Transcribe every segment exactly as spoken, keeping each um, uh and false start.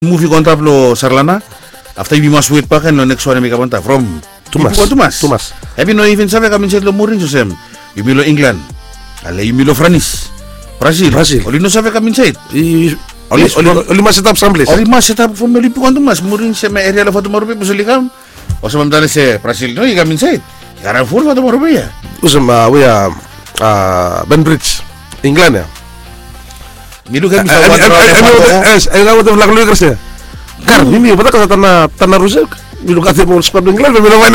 movie konta plo Sarlana. After you must wait back and the next one I make a from Thomas. Thomas. Thomas. Have you no even sabe kami sa lo muring susem. You milo England. Ale you milo France. Brazil. Brazil. Oli no sabe kami sa it. I oli Yes, oli oli mas etap sambles. Oli mas setup from Oli Puan Thomas muring sa may area la foto marupi pusulikam. O sa mamdala sa Brazil no kami sa it. Karang full foto marupi ya. Usam we ah Benbridge England ya. Milo kami sa I know what the lagu lu kerja. Kar, mimi pata kata tanah tanah rusak. Milo kata mau sepatu England, milo main.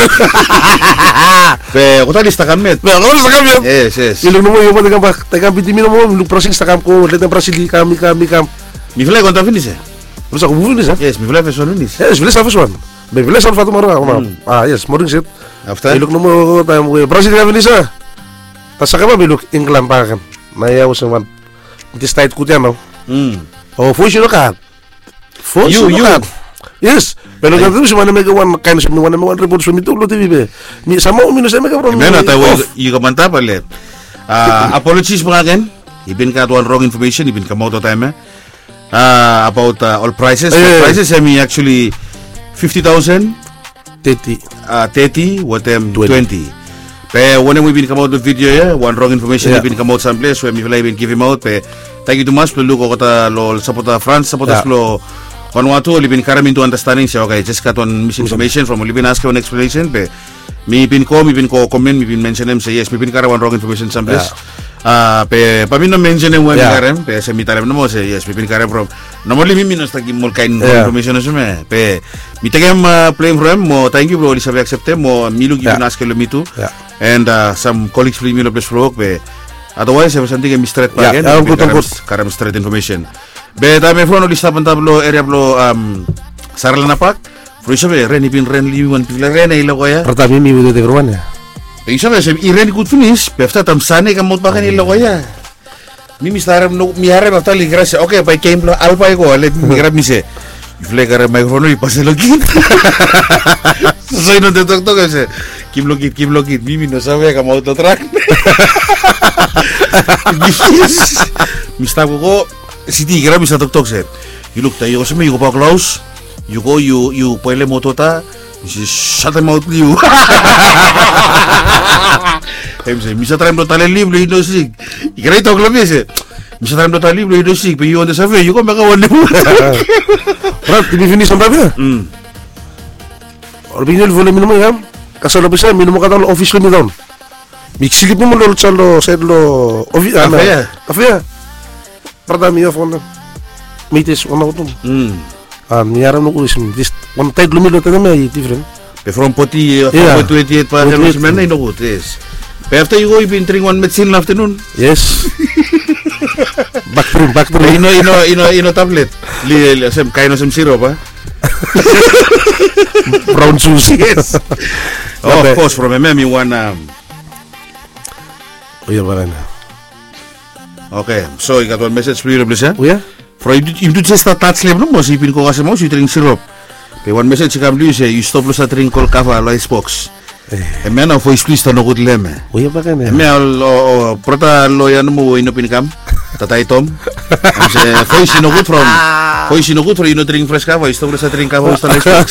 Pe, kota di stakam met. Nah, kalau sekarang ya. Yes, yes. Milo nemu yang pada gambar, tekan binti milo mau milo prasing stakam ko, lihat prasing di kami kami kami. Mi fly konta finish ya. Terus aku bunuh nih, Yes, mi fly version finish. yes, bila sama suan. Bila sama fatu marah, ah yes, morning set. After Milo nemu tamu ko, prasing kami nih sah. Tas sakama milo England pakan. Naya usawan. Di state kutian no. Hmm. Oh, foi sino ka. Foi You, sino you. ka. Yes, pero ganito sa mga mega one kind of mga mga report sa mitulo T V be. Mi sama o minus mega from. Mena tayo you kamanta palit. Uh, apologies mga again. Ibin ka one wrong information, ibin ka mo to time. Uh, about uh, all prices. Eh, All eh. prices I mean actually fifty thousand, thirty. uh, thirty, what them Twenty. twenty. Pe when we been come out the video yeah, one wrong information Yeah. ibin come out someplace where me fly been give him out pe. Thank you too much lo ko kata lo support France support Yeah. lo one watu libin karam into understanding siya okay just got on misinformation from libin ask one explanation pe mi bin ko mi bin ko comment mi bin mention him say yes mi bin karam one wrong information someplace ah pe pa min no mention him when Yeah. karam pe sa mi talam no mo say yes mi bin karam from normally mi minus tagi mol kain Yeah. information na sume pe mi tagam uh, playing from mo thank you bro li sabi accept mo milug Yeah. ibin ask lo mi too Yeah. and uh, some colleagues from Milo Plus Rock pe otherwise I was something mi straight pa Yeah, again yeah, mi good, karam, good. karam straight information be ta me frono lista pantablo area blo um Sarlana Park Froiso be ren ibin ren liwan pila ren ay lo ya Pertama mi video de Gruan ya. Iso be i ren good finish pe after tam sane kamot pa kanila ko ya mi mistaram no mi harem after li gracia okay pa came blo alpa ko ale mi grab mi se Ifle kare microphone y pase lo kit. Soy no te toc toc ese. Kim lo kit, kim lo kit. Mimi no sabe cómo autotrack. Mista ko si ti gra mi sa toc toc se. You look tayo sa may ko pa Klaus. You go you you pwele moto ta. Si shut them out you. Em se mi sa traem do tale libro y no sig. Y gra toc lo mi se. Mi sa traem do tale libro y no sig, pero yo de sabe, yo como acabo de. Berat, T V finish sampai ya. Hmm. Original volume minum ya. Kasar bisa minum kata lo official mi down. Mix clip mo lo chalo set lo official. Afia. Afia. Pertama mi phone. Mitis one auto. Hmm. Ah, mi aram no kulis mi. This one tight lumit lo tanam ay different. Pe from poti Yeah. from twenty-eight pa twenty-eight. the man no good yes. Pe after you go you been drink one medicine afternoon. Yes. Back through, back through. Ino ino ino ino tablet. Li li- sem kaino sem syrup ha. Brown sushi. Yes. Oh, of Babe. course from me me one um, Oh ya barana. okay. So you got one message for you please. Oh ya? For you you do just start touch level mo sipin ko kasi mo you drink syrup. Pe one message kam lu say you stop lo sa drink call kava lo icebox. E me na voice please to no good leme. Oh ya barana. Me lo prota lo yan mo ino pinikam. Tatay Tom. Kasi foi sino good from. Foi sino good from you no drink fresh kava, stop lo sa drink kava sa icebox.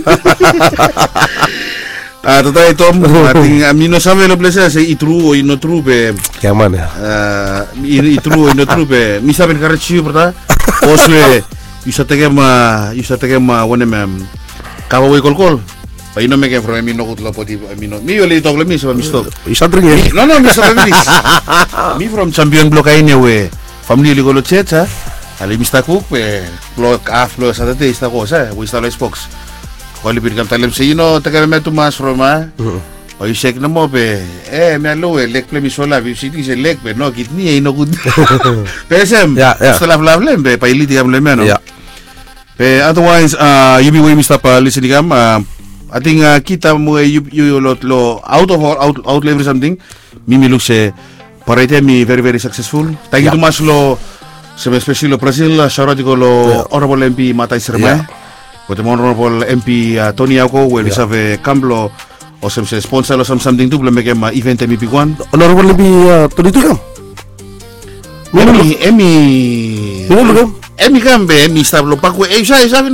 Ah, tatay Tom, ating amino sabe lo plesa say itru o ino true pe. Kaya mana? Ah, itru o ino true pe. Mi saben karachi prota. Oswe you sa tegema, you sa tegema one mem. Kava we kol kol. Pa ino me ke from amino good lo poti amino. Mi yo le talk lo mi sa mi stop. Isa drink ya. No, no, mi sa feliz. Mi from champion block ay we. Family ligolo checha. Ali mi sta cook pe block half lo sa tate sta cosa, we sta lo Xbox. Kali pin kam talem se ino taga me tu mas roma. O you shake no mo pe. Eh, me alo e lek ple mi sola, vi si dice lek pe no kit ni no good. Pesem. Yeah, yeah. Sta la flavle pe pa iliti am le meno. Ya. Pe otherwise uh you be we mi sta pa listening am uh, I think uh, kita mo you you lo, lo out of our out out level something. Mimi look se parete mi very very successful. Thank you Yeah. too much lo se especially lo Brazil shout out ko lo Yeah. honorable M P Matay Sermay. Yeah. With the honorable M P uh, Tony Auco where we Yeah. have a camblo o sem se sponsor lo some something tu make em event M P one. Honorable lebih uh, tuh itu kan? Emi Emi Minum kan? E mi kambe mi sta lo pakwe e sa sa